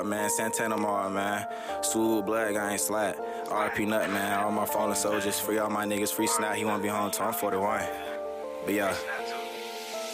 Park, man. Santana Mall, man. Swoop, Blood Gang, Slat. RP Nut, man. All my fallen soldiers. Free all my niggas. Free Snap. He won't be home till I'm 41. But yeah.